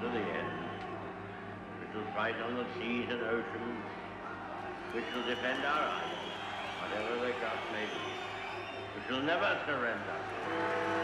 to the end. We shall fight on the seas and oceans. We shall defend our island, whatever the cost may be. We shall never surrender.